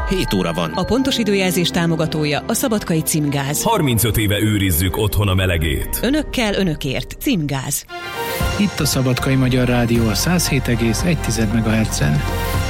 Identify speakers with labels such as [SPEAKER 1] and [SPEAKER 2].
[SPEAKER 1] 7 óra van.
[SPEAKER 2] A pontos időjelzés támogatója a Szabadkai Címgáz.
[SPEAKER 3] 35 éve őrizzük otthon a melegét.
[SPEAKER 2] Önökkel, önökért. Címgáz.
[SPEAKER 4] Itt a Szabadkai Magyar Rádió a 107,1 MHz-en.